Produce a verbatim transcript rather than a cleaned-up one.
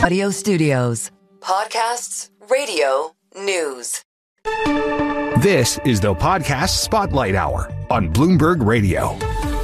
Audio Studios. Podcasts, radio, news. This is the Podcast Spotlight Hour on Bloomberg Radio.